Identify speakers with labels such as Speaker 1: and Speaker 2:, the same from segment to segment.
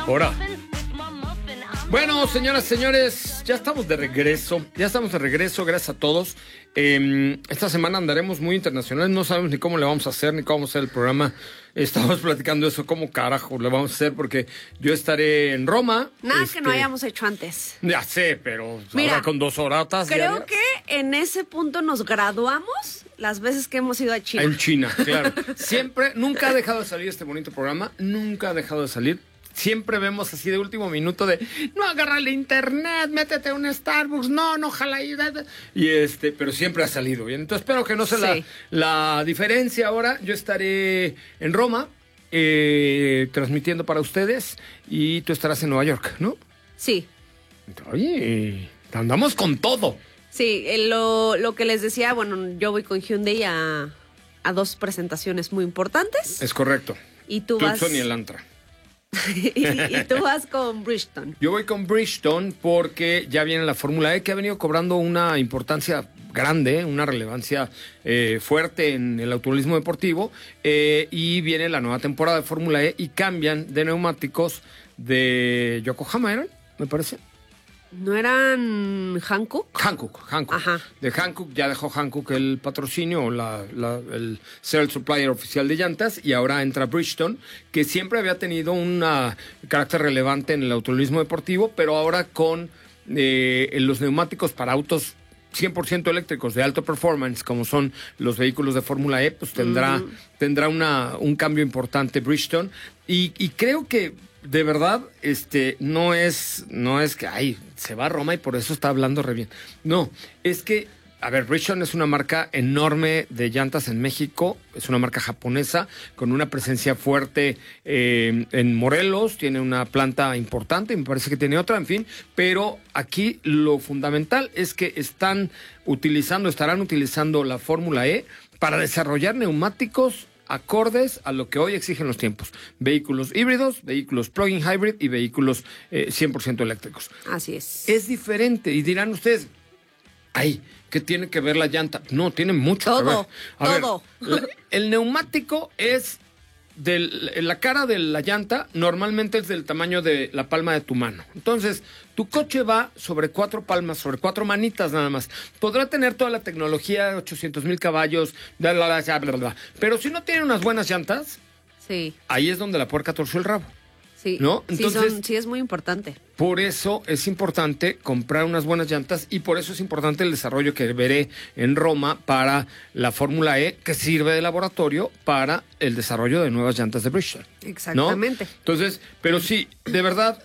Speaker 1: Ahora. Bueno, señoras, señores, ya estamos de regreso. Gracias a todos. Esta semana andaremos muy internacionales. No sabemos ni cómo le vamos a hacer, ni cómo vamos a hacer el programa. Estamos platicando eso, cómo carajo le vamos a hacer, porque yo estaré en Roma.
Speaker 2: Nada que no hayamos hecho antes.
Speaker 1: Ya sé, pero
Speaker 2: mira,
Speaker 1: ahora con 2 horatas
Speaker 2: creo
Speaker 1: diarias.
Speaker 2: que en ese punto nos graduamos las veces que hemos ido a China.
Speaker 1: En China, claro. Siempre, nunca ha dejado de salir este bonito programa. Nunca ha dejado de salir. Siempre vemos así de último minuto de no agarra el internet, métete a un Starbucks, no, ojalá pero siempre ha salido bien. Entonces espero que no sea la diferencia ahora. Yo estaré en Roma transmitiendo para ustedes y tú estarás en Nueva York, ¿no?
Speaker 2: Sí.
Speaker 1: Oye, andamos con todo.
Speaker 2: Sí, lo que les decía, bueno, yo voy con Hyundai a 2 presentaciones muy importantes.
Speaker 1: Es correcto.
Speaker 2: Y tú vas...
Speaker 1: Tucson y el Antra.
Speaker 2: y tú vas con Bridgestone.
Speaker 1: Yo voy con Bridgestone porque ya viene la Fórmula E, que ha venido cobrando una importancia grande, una relevancia fuerte en el automovilismo deportivo, y viene la nueva temporada de Fórmula E y cambian de neumáticos de Yokohama, ¿eran? Me parece.
Speaker 2: ¿No eran Hankook?
Speaker 1: Hankook.
Speaker 2: Ajá.
Speaker 1: De Hankook, ya dejó Hankook el patrocinio o el ser el supplier oficial de llantas, y ahora entra Bridgestone, que siempre había tenido un carácter relevante en el automovilismo deportivo, pero ahora con los neumáticos para autos 100% eléctricos de alto performance, como son los vehículos de Fórmula E, pues tendrá un cambio importante Bridgestone, y creo que de verdad, no es que, se va a Roma y por eso está hablando re bien. No, es que, a ver, Bridgestone es una marca enorme de llantas en México, es una marca japonesa con una presencia fuerte en Morelos, tiene una planta importante, me parece que tiene otra, en fin, pero aquí lo fundamental es que estarán utilizando la Fórmula E para desarrollar neumáticos acordes a lo que hoy exigen los tiempos. Vehículos híbridos, vehículos plug-in hybrid y vehículos 100% eléctricos.
Speaker 2: Así es.
Speaker 1: Es diferente y dirán ustedes, ¿qué tiene que ver la llanta? No, tiene mucho que ver.
Speaker 2: Todo.
Speaker 1: El neumático es la cara de la llanta normalmente es del tamaño de la palma de tu mano. Entonces, tu coche va sobre 4 palmas, sobre 4 manitas nada más. Podrá tener toda la tecnología, 800,000 caballos, bla, bla, bla, bla, bla. Pero si no tiene unas buenas llantas, ahí es donde la puerca torció el rabo.
Speaker 2: Sí,
Speaker 1: ¿no? Entonces,
Speaker 2: sí, es muy importante.
Speaker 1: Por eso es importante comprar unas buenas llantas y por eso es importante el desarrollo que veré en Roma para la Fórmula E, que sirve de laboratorio para el desarrollo de nuevas llantas de Bridgestone.
Speaker 2: Exactamente.
Speaker 1: ¿No? Entonces, pero sí, de verdad,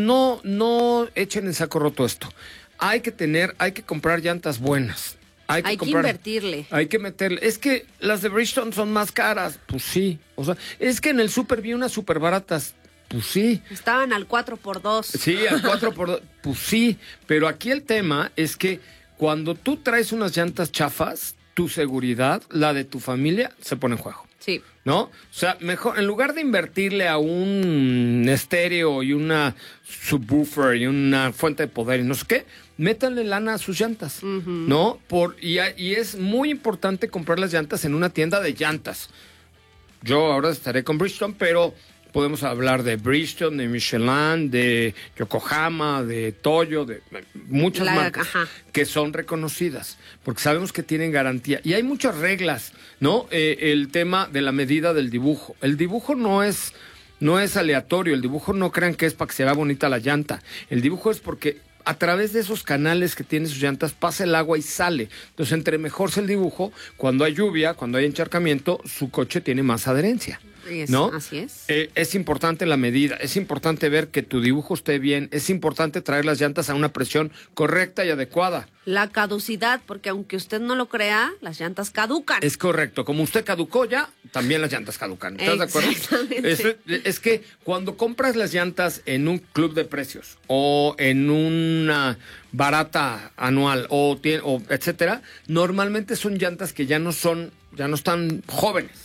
Speaker 1: no echen en saco roto esto. Hay que comprar llantas buenas. Hay que
Speaker 2: invertirle.
Speaker 1: Hay que meterle. Es que las de Bridgestone son más caras. Pues sí. O sea, es que en el súper vi unas súper baratas. Pues sí.
Speaker 2: Estaban al 4x2.
Speaker 1: Sí, al 4x2. Pues sí, pero aquí el tema es que cuando tú traes unas llantas chafas, tu seguridad, la de tu familia, se pone en juego.
Speaker 2: Sí.
Speaker 1: ¿No? O sea, mejor, en lugar de invertirle a un estéreo y una subwoofer y una fuente de poder y no sé qué, métanle lana a sus llantas, ¿no? Y es muy importante comprar las llantas en una tienda de llantas. Yo ahora estaré con Bridgestone, pero podemos hablar de Bridgestone, de Michelin, de Yokohama, de Toyo, de muchas marcas que son reconocidas, porque sabemos que tienen garantía. Y hay muchas reglas, ¿no? El tema de la medida del dibujo. El dibujo no es aleatorio, el dibujo no crean que es para que se vea bonita la llanta. El dibujo es porque a través de esos canales que tienen sus llantas pasa el agua y sale. Entonces, entre mejor sea el dibujo, cuando hay lluvia, cuando hay encharcamiento, su coche tiene más adherencia. ¿No?
Speaker 2: Así es.
Speaker 1: Es importante la medida, es importante ver que tu dibujo esté bien, es importante traer las llantas a una presión correcta y adecuada.
Speaker 2: La caducidad, porque aunque usted no lo crea, las llantas caducan.
Speaker 1: Es correcto, como usted caducó ya, también las llantas caducan. ¿Estás de acuerdo? Es que cuando compras las llantas en un club de precios o en una barata anual o etcétera, normalmente son llantas que ya no están jóvenes.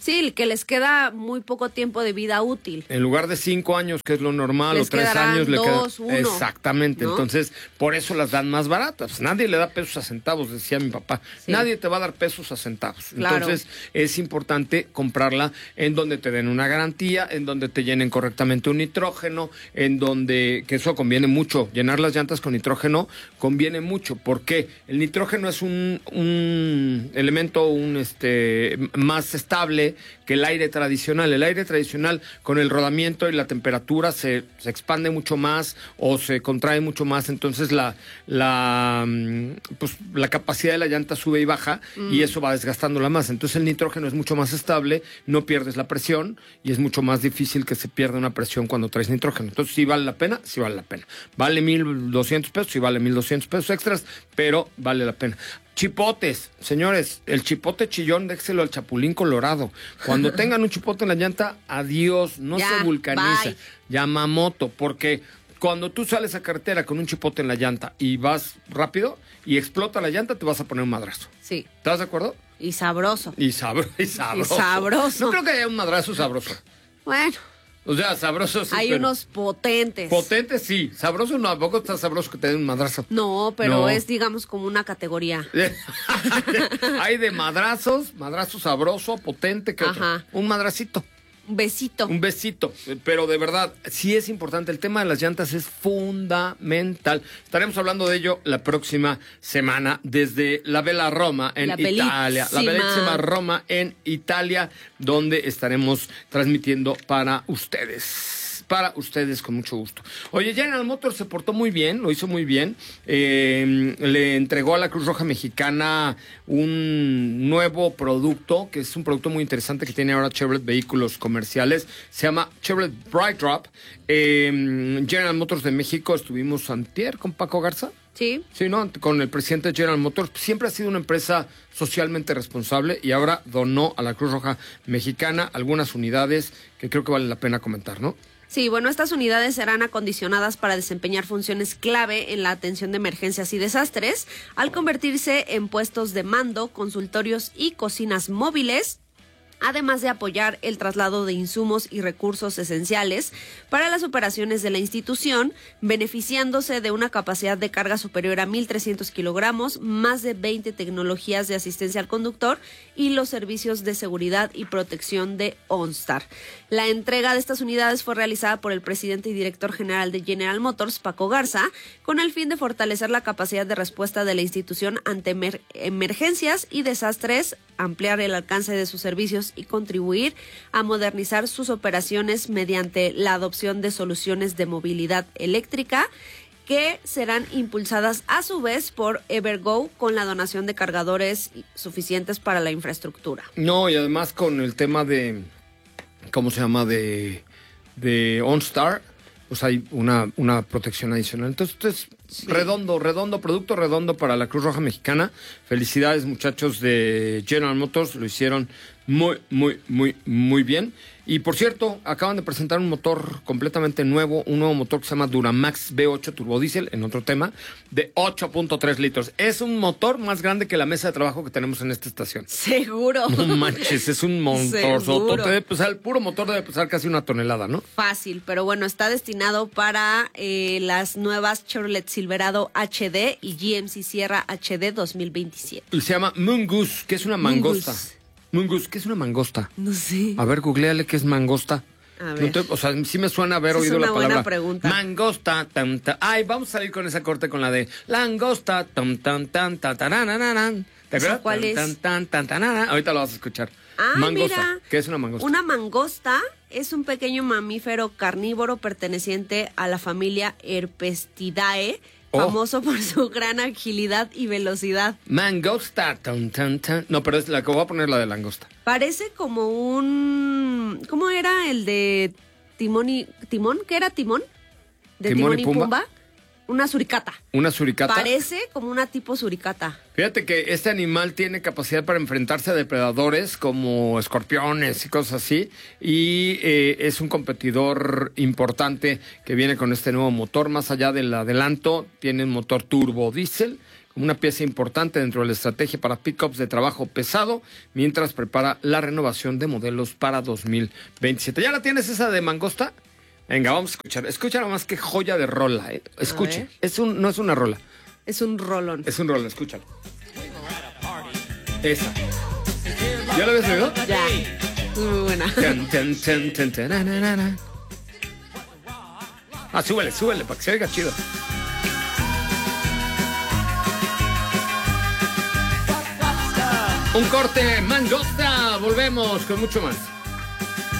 Speaker 2: Sí, que les queda muy poco tiempo de vida útil.
Speaker 1: En lugar de 5 años, que es lo normal,
Speaker 2: Les
Speaker 1: o 3
Speaker 2: quedarán
Speaker 1: años, le
Speaker 2: dos,
Speaker 1: queda.
Speaker 2: uno,
Speaker 1: Exactamente.
Speaker 2: ¿no?
Speaker 1: Entonces, por eso las dan más baratas. Nadie le da pesos a centavos, decía mi papá.
Speaker 2: Sí.
Speaker 1: Nadie te va a dar pesos a centavos.
Speaker 2: Claro.
Speaker 1: Entonces, es importante comprarla en donde te den una garantía, en donde te llenen correctamente un nitrógeno, en donde, que eso conviene mucho. Llenar las llantas con nitrógeno conviene mucho. ¿Por qué? El nitrógeno es un elemento más estable que el aire tradicional. El aire tradicional, con el rodamiento y la temperatura, se expande mucho más o se contrae mucho más. Entonces la capacidad de la llanta sube y baja y eso va desgastándola más. Entonces el nitrógeno es mucho más estable, no pierdes la presión y es mucho más difícil que se pierda una presión cuando traes nitrógeno. Entonces, ¿sí vale la pena? Sí vale la pena. ¿Vale 1,200 pesos? Sí vale 1,200 pesos extras, pero vale la pena. Chipotes, señores, el chipote chillón, déjelo al chapulín colorado. Cuando tengan un chipote en la llanta, adiós, no
Speaker 2: Ya,
Speaker 1: se vulcaniza.
Speaker 2: bye.
Speaker 1: Yamamoto, porque cuando tú sales a carretera con un chipote en la llanta y vas rápido y explota la llanta, te vas a poner un madrazo.
Speaker 2: Sí.
Speaker 1: ¿Estás de acuerdo?
Speaker 2: Y sabroso.
Speaker 1: Y sabroso.
Speaker 2: Y sabroso.
Speaker 1: No creo que haya un madrazo sabroso.
Speaker 2: Bueno,
Speaker 1: O sea, sabroso sí.
Speaker 2: hay
Speaker 1: pero
Speaker 2: unos potentes.
Speaker 1: potente sí. Sabroso no, ¿a poco está sabroso que te den un madrazo?
Speaker 2: No, pero
Speaker 1: No.
Speaker 2: es, digamos, como una categoría.
Speaker 1: Hay de madrazos, madrazo sabroso, potente, que otro.
Speaker 2: Ajá.
Speaker 1: Un madracito.
Speaker 2: Un besito.
Speaker 1: Un besito, pero de verdad, sí es importante. El tema de las llantas es fundamental. Estaremos hablando de ello la próxima semana desde la Bella Roma en
Speaker 2: La
Speaker 1: Italia. La
Speaker 2: bellísima
Speaker 1: bellísima Roma en Italia, donde estaremos transmitiendo para ustedes. Para ustedes con mucho gusto. Oye, General Motors se portó muy bien, lo hizo muy bien. Le entregó a la Cruz Roja Mexicana un nuevo producto, que es un producto muy interesante que tiene ahora Chevrolet Vehículos Comerciales. Se llama Chevrolet Bright Drop. General Motors de México, estuvimos antier con Paco Garza.
Speaker 2: Sí.
Speaker 1: Sí, ¿no? Con el presidente de General Motors. Siempre ha sido una empresa socialmente responsable y ahora donó a la Cruz Roja Mexicana algunas unidades que creo que vale la pena comentar, ¿no?
Speaker 2: Sí, bueno, estas unidades serán acondicionadas para desempeñar funciones clave en la atención de emergencias y desastres, al convertirse en puestos de mando, consultorios y cocinas móviles, además de apoyar el traslado de insumos y recursos esenciales para las operaciones de la institución, beneficiándose de una capacidad de carga superior a 1,300 kilogramos, más de 20 tecnologías de asistencia al conductor y los servicios de seguridad y protección de OnStar. La entrega de estas unidades fue realizada por el presidente y director general de General Motors, Paco Garza, con el fin de fortalecer la capacidad de respuesta de la institución ante emergencias y desastres, ampliar el alcance de sus servicios y contribuir a modernizar sus operaciones mediante la adopción de soluciones de movilidad eléctrica que serán impulsadas a su vez por Evergo con la donación de cargadores suficientes para la infraestructura.
Speaker 1: No, y además con el tema de, ¿cómo se llama? De OnStar, pues hay una protección adicional. Entonces, sí. redondo, producto redondo para la Cruz Roja Mexicana. Felicidades, muchachos de General Motors, lo hicieron muy bien. Y por cierto, acaban de presentar un motor completamente nuevo, un nuevo motor que se llama Duramax V8 turbodiesel, en otro tema, de 8.3 litros. Es un motor más grande que la mesa de trabajo que tenemos en esta estación.
Speaker 2: Seguro.
Speaker 1: No manches, es un motor. El puro motor debe pesar casi 1 tonelada, ¿no?
Speaker 2: Fácil, pero bueno, está destinado para las nuevas Chevrolet Silverado HD y GMC Sierra HD 2027.
Speaker 1: Y se llama Mungus, que es una mangosta. Mungus, ¿qué es una mangosta?
Speaker 2: No sé.
Speaker 1: A ver, googleale qué es mangosta.
Speaker 2: A ver.
Speaker 1: O sea, sí me suena haber oído la palabra.
Speaker 2: Es una buena pregunta.
Speaker 1: Mangosta, tam, tam. Ay, vamos a salir con esa corte con la de langosta, tam, tam, tam, tam, tarananan. ¿Te acuerdas?
Speaker 2: ¿Cuál es?
Speaker 1: Tam, tam, tam, tarananan. Ahorita lo vas a escuchar.
Speaker 2: Ah,
Speaker 1: mangosta.
Speaker 2: mira.
Speaker 1: ¿Qué es una mangosta?
Speaker 2: Una mangosta es un pequeño mamífero carnívoro perteneciente a la familia Herpestidae, famoso por su gran agilidad y velocidad.
Speaker 1: Mangosta, tam, tam, tam. No, pero es la que voy a poner, la de langosta.
Speaker 2: Parece como un... ¿Cómo era el de Timón y... ¿Timón? ¿Qué era Timón? ¿De Timón y Pumba? Una suricata.
Speaker 1: ¿Una suricata?
Speaker 2: Parece como una tipo suricata.
Speaker 1: Fíjate que este animal tiene capacidad para enfrentarse a depredadores como escorpiones y cosas así. Y es un competidor importante que viene con este nuevo motor. Más allá del adelanto, tiene un motor turbo diésel como una pieza importante dentro de la estrategia para pickups de trabajo pesado, mientras prepara la renovación de modelos para 2027. ¿Ya la tienes esa de Mangosta? Venga, vamos a escuchar. Escucha nomás qué joya de rola, ¿eh? Escuche. No es una rola.
Speaker 2: Es un rolón.
Speaker 1: Es un rolón, escúchalo. Esa. ¿Ya la habías oído?
Speaker 2: Ya. Muy buena.
Speaker 1: Súbele, para que se oiga chido. Un corte, Mangosta. Volvemos con mucho más.